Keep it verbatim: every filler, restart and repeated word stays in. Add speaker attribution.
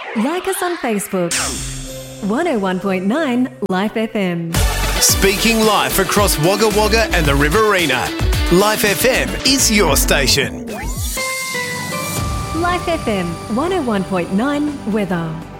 Speaker 1: Like us on Facebook. one oh one point nine Life F M.
Speaker 2: Speaking live across Wagga Wagga and the Riverina. Life F M is your station.
Speaker 1: Life F M one oh one point nine weather.